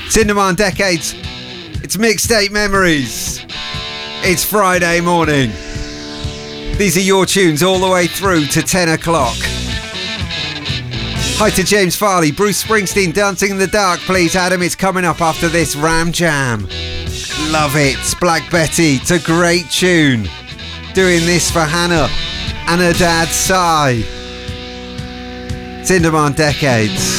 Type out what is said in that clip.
Cinderman Decades. It's Mixtape Memories. It's Friday morning. These are your tunes all the way through to 10 o'clock. Hi to James Farley, Bruce Springsteen, Dancing in the Dark. Please, Adam, it's coming up after this Ram Jam. Love it. Black Betty, it's a great tune. Doing this for Hannah and her dad, Cy. Cinderman Decades.